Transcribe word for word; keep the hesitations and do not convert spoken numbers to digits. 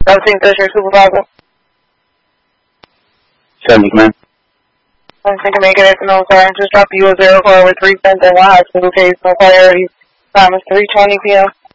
seventeenth District Supervisor. Seventh, man. I'm thinking make it afternoon, sir. Just drop you a zero four with three cents in one hospital case. No priority. Time is three twenty p m